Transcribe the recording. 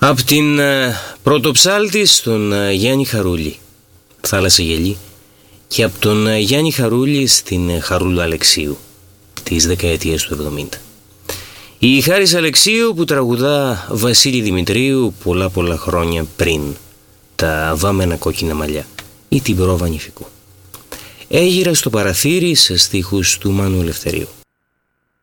Απ' την πρωτοψάλτη στον Γιάννη Χαρούλη, Θάλασσα Γελή, και από τον Γιάννη Χαρούλη στην Χαρούλα Αλεξίου της δεκαετίας του 70. Η Χάρης Αλεξίου που τραγουδά Βασίλη Δημητρίου πολλά χρόνια πριν τα βάμενα κόκκινα μαλλιά ή την πρόβα Νηφικού. Έγιρα στο παραθύρι σε στίχους του Μάνου Ελευθερίου.